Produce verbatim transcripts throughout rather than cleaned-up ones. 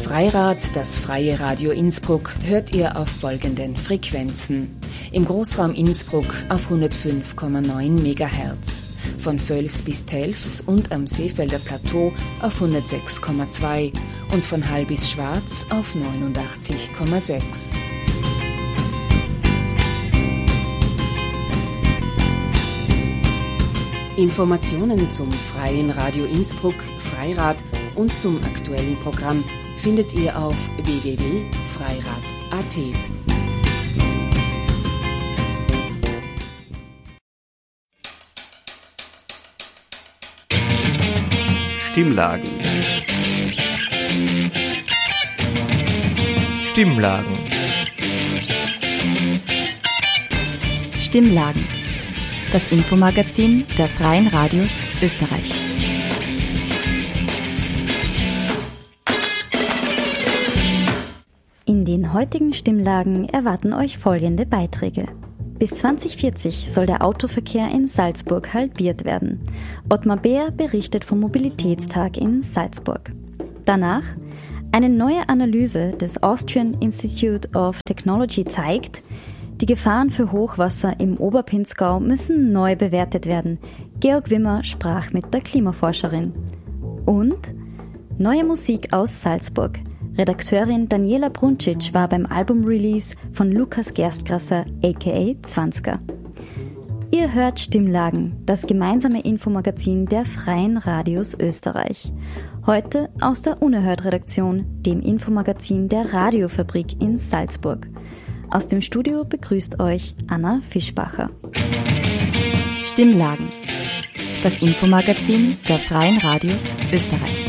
Freirad, das freie Radio Innsbruck, hört ihr auf folgenden Frequenzen. Im Großraum Innsbruck auf hundertfünf Komma neun Megahertz, von Völs bis Telfs und am Seefelder Plateau auf hundertsechs Komma zwei und von Hall bis Schwarz auf neunundachtzig Komma sechs. Informationen zum Freien Radio Innsbruck, Freirad und zum aktuellen Programm findet ihr auf w w w punkt freirad punkt a t. Stimmlagen. Stimmlagen. Stimmlagen. Das Infomagazin der Freien Radios Österreich. In den heutigen Stimmlagen erwarten euch folgende Beiträge. Bis zwanzig vierzig soll der Autoverkehr in Salzburg halbiert werden. Ottmar Beer berichtet vom Mobilitätstag in Salzburg. Danach: Eine neue Analyse des Austrian Institute of Technology zeigt, die Gefahren für Hochwasser im Oberpinzgau müssen neu bewertet werden. Georg Wimmer sprach mit der Klimaforscherin. Und neue Musik aus Salzburg. Redakteurin Daniela Bruncic war beim Album-Release von Lukas Gerstgrasser aka Zwanziger. Ihr hört Stimmlagen, das gemeinsame Infomagazin der Freien Radios Österreich. Heute aus der Unerhört-Redaktion, dem Infomagazin der Radiofabrik in Salzburg. Aus dem Studio begrüßt euch Anna Fischbacher. Stimmlagen, das Infomagazin der Freien Radios Österreich.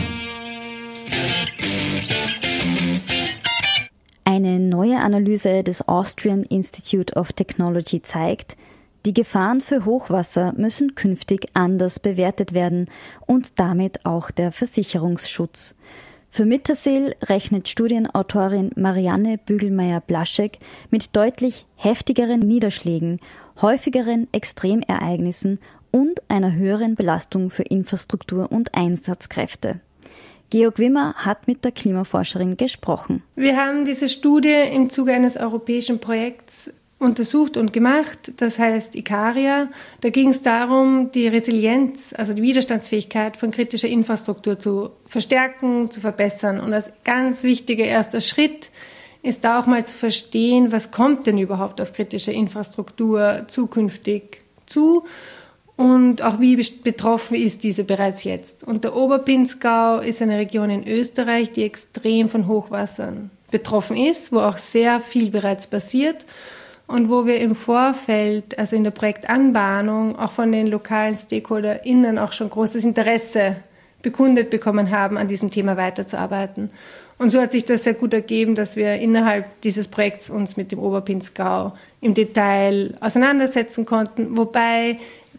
Eine neue Analyse des Austrian Institute of Technology zeigt, die Gefahren für Hochwasser müssen künftig anders bewertet werden und damit auch der Versicherungsschutz. Für Mittersill rechnet Studienautorin Marianne Bügelmeier-Blaschek mit deutlich heftigeren Niederschlägen, häufigeren Extremereignissen und einer höheren Belastung für Infrastruktur und Einsatzkräfte. Georg Wimmer hat mit der Klimaforscherin gesprochen. Wir haben diese Studie im Zuge eines europäischen Projekts untersucht und gemacht, das heißt Ikaria. Da ging es darum, die Resilienz, also die Widerstandsfähigkeit von kritischer Infrastruktur zu verstärken, zu verbessern. Und als ganz wichtiger erster Schritt ist da auch mal zu verstehen, was kommt denn überhaupt auf kritische Infrastruktur zukünftig zu und auch wie betroffen ist diese bereits jetzt. Und der Oberpinzgau ist eine Region in Österreich, die extrem von Hochwassern betroffen ist, wo auch sehr viel bereits passiert. Und wo wir im Vorfeld, also in der Projektanbahnung, auch von den lokalen StakeholderInnen auch schon großes Interesse bekundet bekommen haben, an diesem Thema weiterzuarbeiten. Und so hat sich das sehr gut ergeben, dass wir innerhalb dieses Projekts uns mit dem Oberpinzgau im Detail auseinandersetzen konnten, wobei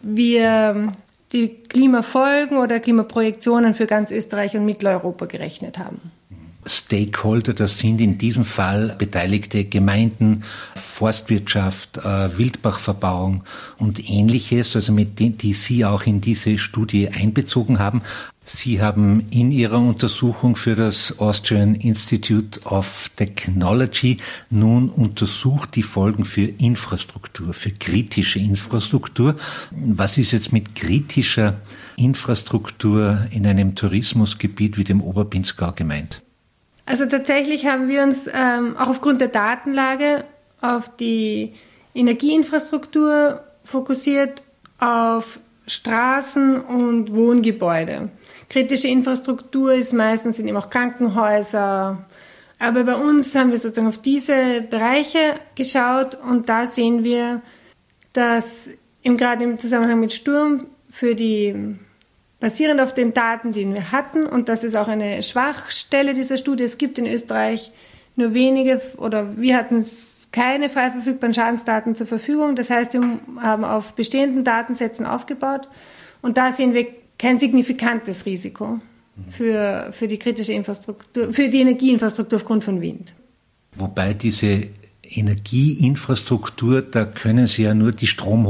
wir die Klimafolgen oder Klimaprojektionen für ganz Österreich und Mitteleuropa gerechnet haben. Stakeholder, das sind in diesem Fall beteiligte Gemeinden, Forstwirtschaft, äh, Wildbachverbauung und Ähnliches, also mit denen, die Sie auch in diese Studie einbezogen haben. Sie haben in Ihrer Untersuchung für das Austrian Institute of Technology nun untersucht die Folgen für Infrastruktur, für kritische Infrastruktur. Was ist jetzt mit kritischer Infrastruktur in einem Tourismusgebiet wie dem Oberpinzgau gemeint? Also tatsächlich haben wir uns ähm, auch aufgrund der Datenlage auf die Energieinfrastruktur fokussiert, auf Straßen und Wohngebäude. Kritische Infrastruktur ist meistens sind eben auch Krankenhäuser. Aber bei uns haben wir sozusagen auf diese Bereiche geschaut und da sehen wir, dass im, gerade im Zusammenhang mit Sturm für die basierend auf den Daten, die wir hatten, und das ist auch eine Schwachstelle dieser Studie, es gibt in Österreich nur wenige, oder wir hatten keine frei verfügbaren Schadensdaten zur Verfügung. Das heißt, wir haben auf bestehenden Datensätzen aufgebaut und da sehen wir kein signifikantes Risiko für, für die kritische Infrastruktur, für die Energieinfrastruktur aufgrund von Wind. Wobei diese Energieinfrastruktur, da können Sie ja nur die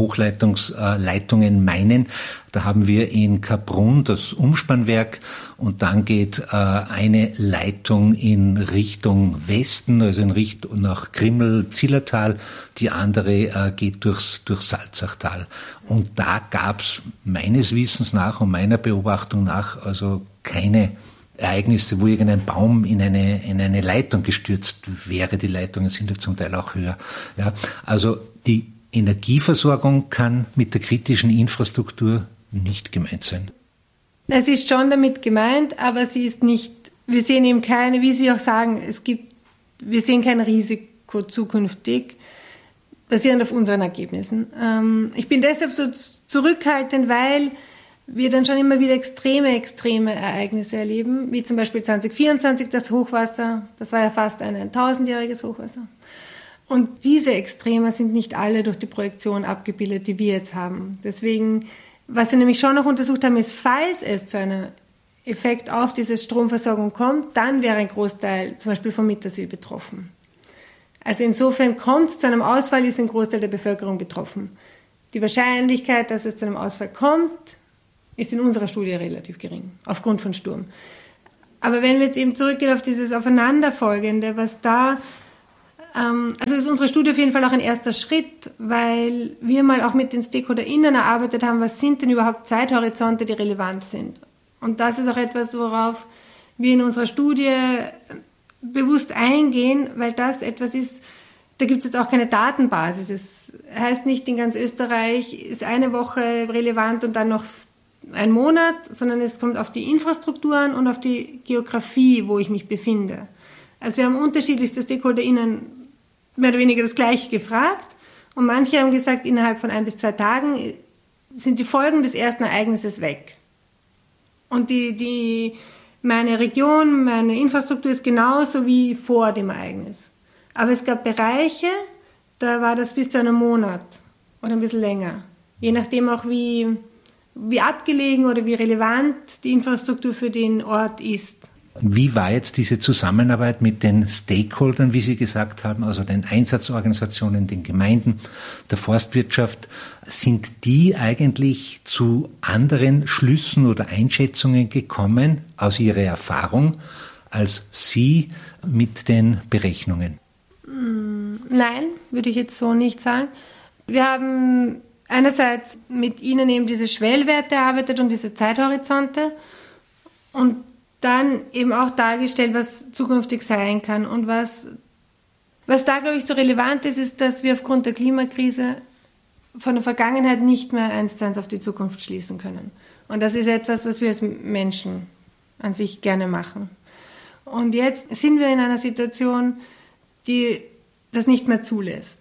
Stromhochleitungsleitungen meinen. Da haben wir in Kaprun das Umspannwerk und dann geht äh, eine Leitung in Richtung Westen, also in Richtung nach Krimmel-Zillertal, die andere äh, geht durchs, durchs Salzachtal. Und da gab's meines Wissens nach und meiner Beobachtung nach also keine Ereignisse, wo irgendein Baum in eine, in eine Leitung gestürzt wäre. Die Leitungen sind ja zum Teil auch höher. Ja, also die Energieversorgung kann mit der kritischen Infrastruktur nicht gemeint sein. Es ist schon damit gemeint, aber sie ist nicht, wir sehen eben keine, wie Sie auch sagen, es gibt, wir sehen kein Risiko zukünftig, basierend auf unseren Ergebnissen. Ähm, ich bin deshalb so zurückhaltend, weil wir dann schon immer wieder extreme, extreme Ereignisse erleben, wie zum Beispiel zwanzig vierundzwanzig das Hochwasser, das war ja fast ein tausendjähriges Hochwasser. Und diese Extreme sind nicht alle durch die Projektion abgebildet, die wir jetzt haben. Deswegen, was sie nämlich schon noch untersucht haben, ist, falls es zu einem Effekt auf diese Stromversorgung kommt, dann wäre ein Großteil zum Beispiel vom Mittersill betroffen. Also insofern kommt es zu einem Ausfall, ist ein Großteil der Bevölkerung betroffen. Die Wahrscheinlichkeit, dass es zu einem Ausfall kommt, ist in unserer Studie relativ gering, aufgrund von Sturm. Aber wenn wir jetzt eben zurückgehen auf dieses Aufeinanderfolgende, was da, ähm, also ist unsere Studie auf jeden Fall auch ein erster Schritt, weil wir mal auch mit den StakeholderInnen erarbeitet haben, was sind denn überhaupt Zeithorizonte, die relevant sind. Und das ist auch etwas, worauf wir in unserer Studie bewusst eingehen, weil das etwas ist, da gibt es jetzt auch keine Datenbasis. Es heißt nicht, in ganz Österreich ist eine Woche relevant und dann noch ein Monat, sondern es kommt auf die Infrastrukturen und auf die Geografie, wo ich mich befinde. Also wir haben unterschiedlichste StakeholderInnen mehr oder weniger das Gleiche gefragt und manche haben gesagt, innerhalb von ein bis zwei Tagen sind die Folgen des ersten Ereignisses weg. Und die, die, meine Region, meine Infrastruktur ist genauso wie vor dem Ereignis. Aber es gab Bereiche, da war das bis zu einem Monat oder ein bisschen länger. Je nachdem auch, wie wie abgelegen oder wie relevant die Infrastruktur für den Ort ist. Wie war jetzt diese Zusammenarbeit mit den Stakeholdern, wie Sie gesagt haben, also den Einsatzorganisationen, den Gemeinden, der Forstwirtschaft? Sind die eigentlich zu anderen Schlüssen oder Einschätzungen gekommen aus Ihrer Erfahrung als Sie mit den Berechnungen? Nein, würde ich jetzt so nicht sagen. Wir haben einerseits mit Ihnen eben diese Schwellwerte erarbeitet und diese Zeithorizonte und dann eben auch dargestellt, was zukünftig sein kann. Und was, was da, glaube ich, so relevant ist, ist, dass wir aufgrund der Klimakrise von der Vergangenheit nicht mehr eins zu eins auf die Zukunft schließen können. Und das ist etwas, was wir als Menschen an sich gerne machen. Und jetzt sind wir in einer Situation, die das nicht mehr zulässt.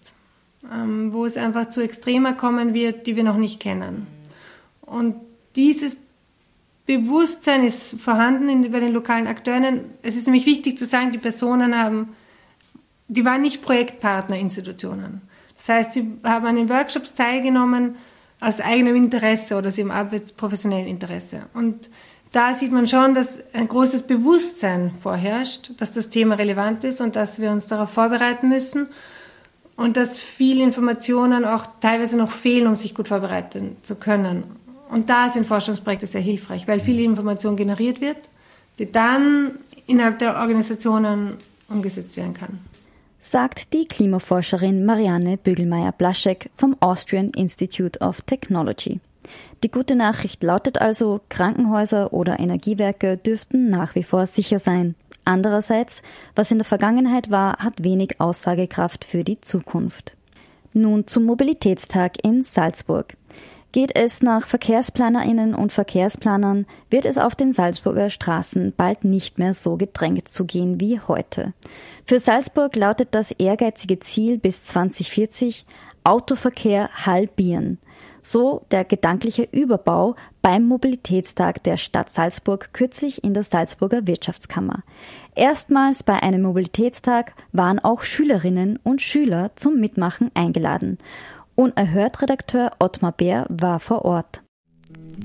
Wo es einfach zu Extremer kommen wird, die wir noch nicht kennen. Und dieses Bewusstsein ist vorhanden in, bei den lokalen Akteuren. Es ist nämlich wichtig zu sagen, die Personen haben, die waren nicht Projektpartnerinstitutionen. Das heißt, sie haben an den Workshops teilgenommen aus eigenem Interesse oder aus ihrem arbeitsprofessionellen Interesse. Und da sieht man schon, dass ein großes Bewusstsein vorherrscht, dass das Thema relevant ist und dass wir uns darauf vorbereiten müssen. Und dass viele Informationen auch teilweise noch fehlen, um sich gut vorbereiten zu können. Und da sind Forschungsprojekte sehr hilfreich, weil viel Information generiert wird, die dann innerhalb der Organisationen umgesetzt werden kann. Sagt die Klimaforscherin Marianne Bügelmeier-Blaschek vom Austrian Institute of Technology. Die gute Nachricht lautet also, Krankenhäuser oder Energiewerke dürften nach wie vor sicher sein. Andererseits, was in der Vergangenheit war, hat wenig Aussagekraft für die Zukunft. Nun zum Mobilitätstag in Salzburg. Geht es nach VerkehrsplanerInnen und Verkehrsplanern, wird es auf den Salzburger Straßen bald nicht mehr so gedrängt zugehen wie heute. Für Salzburg lautet das ehrgeizige Ziel bis zwanzig vierzig Autoverkehr halbieren. So der gedankliche Überbau beim Mobilitätstag der Stadt Salzburg kürzlich in der Salzburger Wirtschaftskammer. Erstmals bei einem Mobilitätstag waren auch Schülerinnen und Schüler zum Mitmachen eingeladen. Unerhört-Redakteur Ottmar Bär war vor Ort.